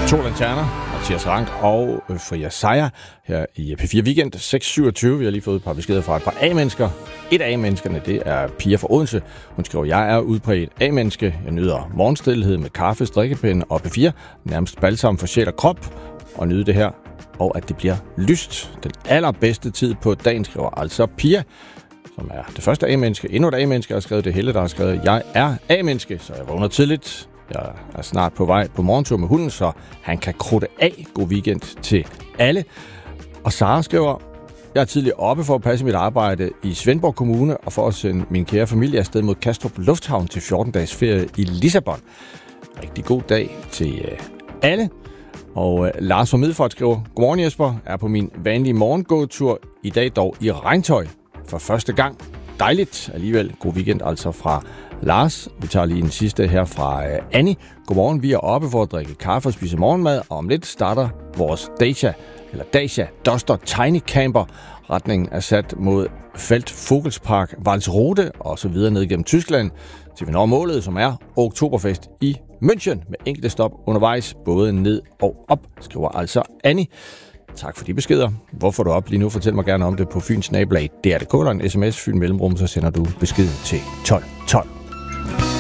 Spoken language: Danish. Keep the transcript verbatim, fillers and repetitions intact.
To lanterner, Mathias Rank og Fria Sejer her i P fire Weekend seks syvogtyve. Vi har lige fået et par beskeder fra et par A-mennesker. Et af A-menneskerne, det er Pia fra Odense. Hun skriver, jeg er udpræget A-menneske. Jeg nyder morgenstilhed med kaffe, strikkepinde og P fire. Nærmest balsam for sjæl og krop. Og nyde det her. Og at det bliver lyst. Den allerbedste tid på dagen, skriver altså Pia, som er det første A-menneske. Endnu et A-menneske har skrevet det. Helle, der har skrevet, jeg er A-menneske, så jeg vågner tidligt. Jeg er snart på vej på morgentur med hunden, så han kan krutte af. God weekend til alle. Og Sara skriver, jeg er tidligere oppe for at passe mit arbejde i Svendborg Kommune og for at sende min kære familie afsted mod Kastrup Lufthavn til fjorten dages ferie i Lissabon. Rigtig god dag til alle. Og Lars fra Middelfart skriver, godmorgen Jesper, er på min vanlige morgengåtur i dag dog i regntøj for første gang. Dejligt alligevel. God weekend altså fra Lars. Vi tager lige en sidste her fra uh, Annie. Godmorgen, vi er oppe for at drikke kaffe og spise morgenmad, og om lidt starter vores Dacia, eller Dacia Duster Tiny Camper. Retningen er sat mod Feldvogelspark, Walsrode og så videre ned gennem Tyskland, til vi når målet, som er Oktoberfest i München, med enkelte stop undervejs, både ned og op, skriver altså Annie. Tak for de beskeder. Hvorfor du op lige nu? Fortæl mig gerne om det på fynsnabelag punktum d r punktum d k eller en sms Fyn Mellemrum, så sender du beskeden til tolv tolv.